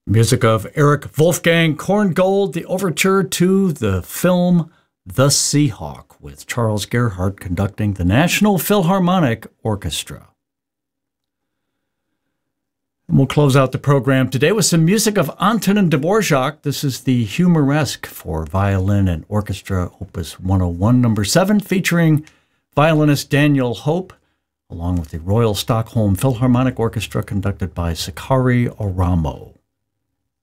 Music of Eric Wolfgang Korngold, the overture to the film The Seahawk, with Charles Gerhardt conducting the National Philharmonic Orchestra. And we'll close out the program today with some music of Antonin Dvorak. This is the Humoresque for violin and orchestra, Opus 101, number 7, featuring violinist Daniel Hope, along with the Royal Stockholm Philharmonic Orchestra conducted by Sakari Oramo.